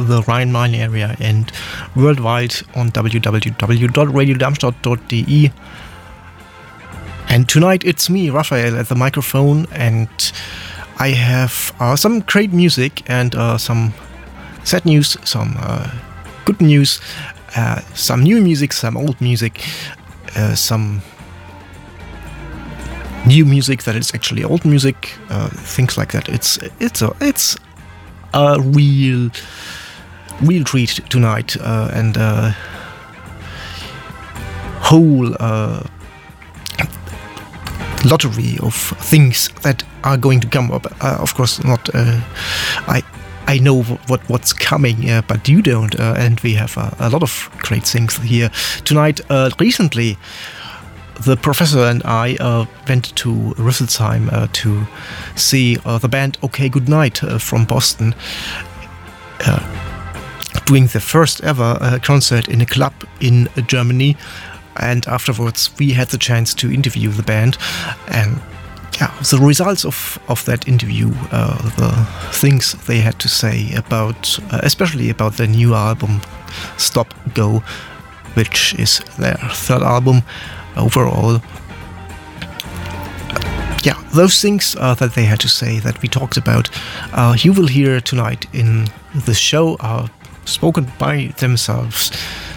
the Rhine-Main area and worldwide on www.radiodarmstadt.de. And tonight it's me, Raphael, at the microphone, and I have some great music and some sad news, some good news, some new music, some old music, some new music that is actually old music, things like that. It's a real treat tonight, and whole lottery of things that are going to come up. Of course, not. I know what's coming, but you don't. And we have a lot of great things here tonight. Recently, the professor and I went to Rüsselsheim to see the band OK Goodnight from Boston, doing the first ever concert in a club in Germany. And afterwards, we had the chance to interview the band, and the results of that interview, the things they had to say about, especially about their new album, Stop Go, which is their third album overall. Those things that they had to say, that we talked about, you will hear tonight in the show, are spoken by themselves.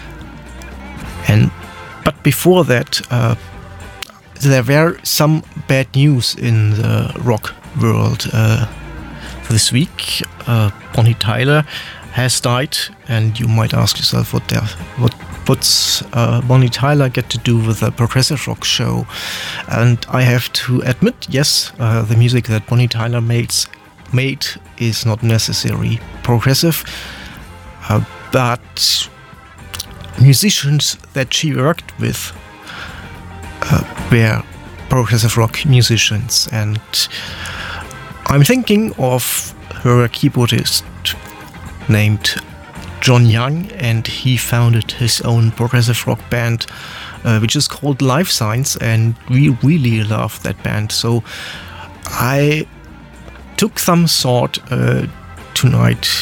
But before that, there were some bad news in the rock world this week. Bonnie Tyler has died, and you might ask yourself, what's Bonnie Tyler get to do with a progressive rock show? And I have to admit, yes, the music that Bonnie Tyler made is not necessarily progressive, but musicians that she worked with were progressive rock musicians, and I'm thinking of her keyboardist named John Young, and he founded his own progressive rock band, which is called Life Signs, and we really love that band. So I took some thought tonight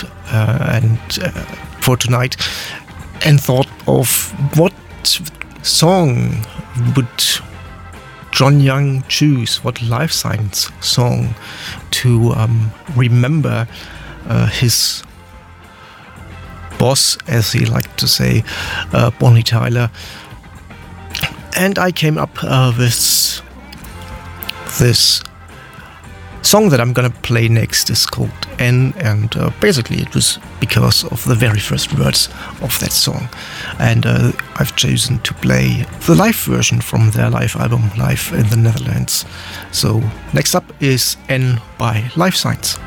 and thought of what song would John Young choose, what Life Signs song to remember his boss, as he liked to say, Bonnie Tyler. And I came up with this song that I'm gonna play next. Is called N, and basically it was because of the very first words of that song, and I've chosen to play the live version from their live album Live in the Netherlands. So next up is N by Life Signs.